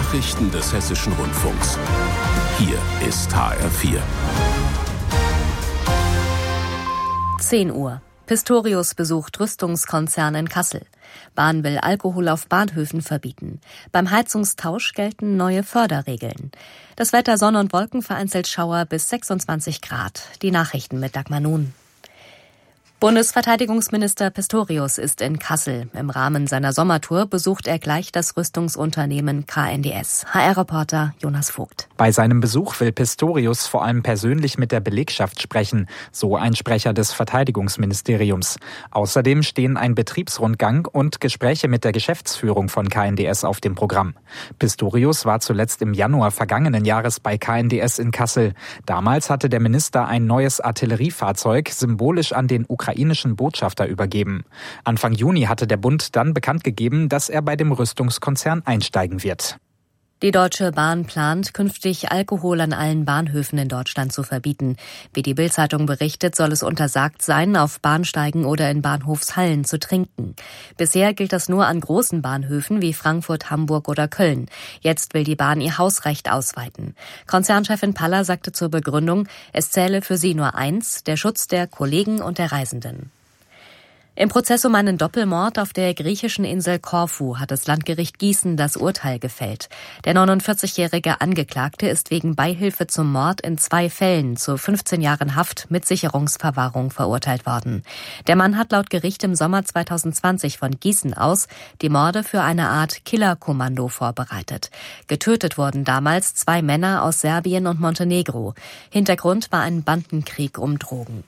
Nachrichten des Hessischen Rundfunks. Hier ist HR4. 10 Uhr. Pistorius besucht Rüstungskonzern in Kassel. Bahn will Alkohol auf Bahnhöfen verbieten. Beim Heizungstausch gelten neue Förderregeln. Das Wetter: Sonne und Wolken, vereinzelt Schauer bis 26 Grad. Die Nachrichten mit Dagmar Nun. Bundesverteidigungsminister Pistorius ist in Kassel. Im Rahmen seiner Sommertour besucht er gleich das Rüstungsunternehmen KNDS. HR-Reporter Jonas Vogt. Bei seinem Besuch will Pistorius vor allem persönlich mit der Belegschaft sprechen, so ein Sprecher des Verteidigungsministeriums. Außerdem stehen ein Betriebsrundgang und Gespräche mit der Geschäftsführung von KNDS auf dem Programm. Pistorius war zuletzt im Januar vergangenen Jahres bei KNDS in Kassel. Damals hatte der Minister ein neues Artilleriefahrzeug symbolisch an den ukrainischen Botschafter übergeben. Anfang Juni hatte der Bund dann bekannt gegeben, dass er bei dem Rüstungskonzern einsteigen wird. Die Deutsche Bahn plant, künftig Alkohol an allen Bahnhöfen in Deutschland zu verbieten. Wie die Bild-Zeitung berichtet, soll es untersagt sein, auf Bahnsteigen oder in Bahnhofshallen zu trinken. Bisher gilt das nur an großen Bahnhöfen wie Frankfurt, Hamburg oder Köln. Jetzt will die Bahn ihr Hausrecht ausweiten. Konzernchefin Paller sagte zur Begründung, es zähle für sie nur eins: der Schutz der Kollegen und der Reisenden. Im Prozess um einen Doppelmord auf der griechischen Insel Korfu hat das Landgericht Gießen das Urteil gefällt. Der 49-jährige Angeklagte ist wegen Beihilfe zum Mord in 2 Fällen zu 15 Jahren Haft mit Sicherungsverwahrung verurteilt worden. Der Mann hat laut Gericht im Sommer 2020 von Gießen aus die Morde für eine Art Killerkommando vorbereitet. Getötet wurden damals 2 Männer aus Serbien und Montenegro. Hintergrund war ein Bandenkrieg um Drogen.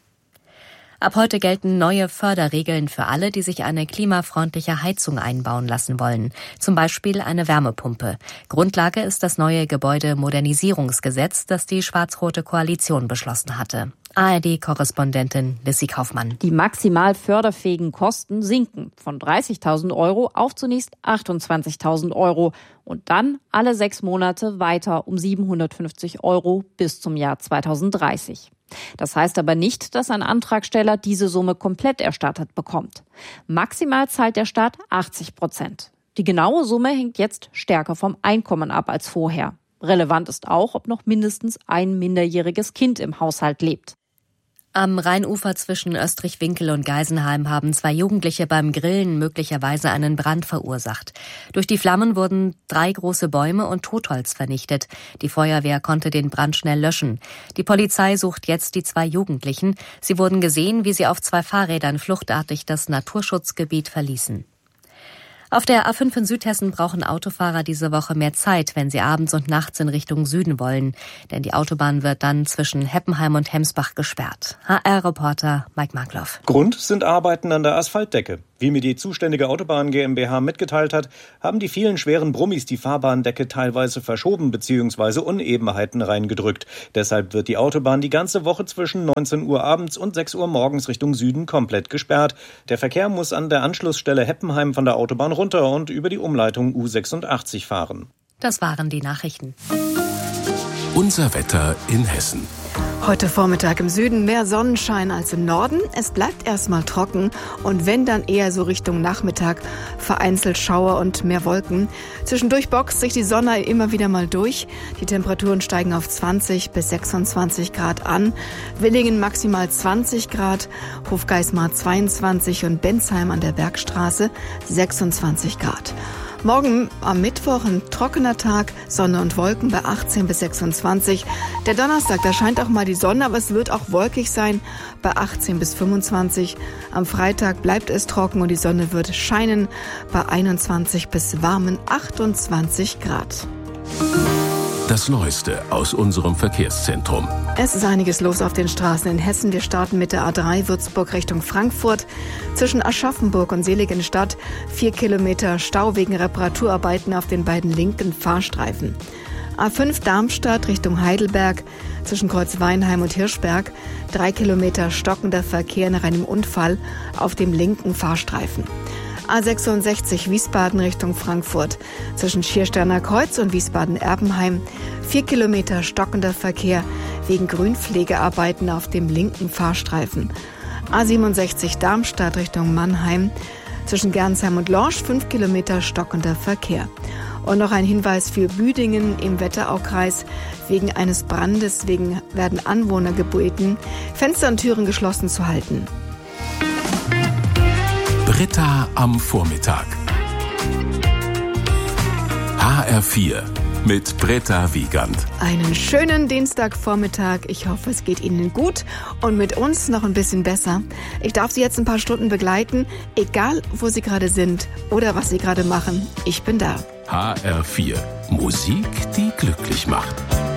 Ab heute gelten neue Förderregeln für alle, die sich eine klimafreundliche Heizung einbauen lassen wollen. Zum Beispiel eine Wärmepumpe. Grundlage ist das neue Gebäudemodernisierungsgesetz, das die schwarz-rote Koalition beschlossen hatte. ARD-Korrespondentin Lissy Kaufmann. Die maximal förderfähigen Kosten sinken von 30.000 € auf zunächst 28.000 € und dann alle 6 Monate weiter um 750 € bis zum Jahr 2030. Das heißt aber nicht, dass ein Antragsteller diese Summe komplett erstattet bekommt. Maximal zahlt der Staat 80%. Die genaue Summe hängt jetzt stärker vom Einkommen ab als vorher. Relevant ist auch, ob noch mindestens ein minderjähriges Kind im Haushalt lebt. Am Rheinufer zwischen Österreich-Winkel und Geisenheim haben 2 Jugendliche beim Grillen möglicherweise einen Brand verursacht. Durch die Flammen wurden 3 große Bäume und Totholz vernichtet. Die Feuerwehr konnte den Brand schnell löschen. Die Polizei sucht jetzt die 2 Jugendlichen. Sie wurden gesehen, wie sie auf 2 Fahrrädern fluchtartig das Naturschutzgebiet verließen. Auf der A5 in Südhessen brauchen Autofahrer diese Woche mehr Zeit, wenn sie abends und nachts in Richtung Süden wollen. Denn die Autobahn wird dann zwischen Heppenheim und Hemsbach gesperrt. HR-Reporter Mike Markloff. Grund sind Arbeiten an der Asphaltdecke. Wie mir die zuständige Autobahn GmbH mitgeteilt hat, haben die vielen schweren Brummis die Fahrbahndecke teilweise verschoben bzw. Unebenheiten reingedrückt. Deshalb wird die Autobahn die ganze Woche zwischen 19 Uhr abends und 6 Uhr morgens Richtung Süden komplett gesperrt. Der Verkehr muss an der Anschlussstelle Heppenheim von der Autobahn runter und über die Umleitung U86 fahren. Das waren die Nachrichten. Unser Wetter in Hessen. Heute Vormittag im Süden mehr Sonnenschein als im Norden. Es bleibt erstmal trocken und wenn, dann eher so Richtung Nachmittag vereinzelt Schauer und mehr Wolken. Zwischendurch boxt sich die Sonne immer wieder mal durch. Die Temperaturen steigen auf 20 bis 26 Grad an. Willingen maximal 20 Grad, Hofgeismar 22 und Bensheim an der Bergstraße 26 Grad. Morgen am Mittwoch ein trockener Tag, Sonne und Wolken bei 18 bis 26. Der Donnerstag, da scheint auch mal die Sonne, aber es wird auch wolkig sein bei 18 bis 25. Am Freitag bleibt es trocken und die Sonne wird scheinen bei 21 bis warmen 28 Grad. Das Neueste aus unserem Verkehrszentrum. Es ist einiges los auf den Straßen in Hessen. Wir starten mit der A3 Würzburg Richtung Frankfurt. Zwischen Aschaffenburg und Seligenstadt 4 Kilometer Stau wegen Reparaturarbeiten auf den beiden linken Fahrstreifen. A5 Darmstadt Richtung Heidelberg zwischen Kreuzweinheim und Hirschberg 3 Kilometer stockender Verkehr nach einem Unfall auf dem linken Fahrstreifen. A66 Wiesbaden Richtung Frankfurt zwischen Schiersterner Kreuz und Wiesbaden-Erbenheim 4 Kilometer stockender Verkehr wegen Grünpflegearbeiten auf dem linken Fahrstreifen. A67 Darmstadt Richtung Mannheim zwischen Gernsheim und Lorsch 5 Kilometer stockender Verkehr. Und noch ein Hinweis für Büdingen im Wetteraukreis. Wegen eines Brandes werden Anwohner gebeten, Fenster und Türen geschlossen zu halten. Britta am Vormittag. HR4 mit Britta Wiegand. Einen schönen Dienstagvormittag. Ich hoffe, es geht Ihnen gut und mit uns noch ein bisschen besser. Ich darf Sie jetzt ein paar Stunden begleiten, egal wo Sie gerade sind oder was Sie gerade machen. Ich bin da. HR4. Musik, die glücklich macht.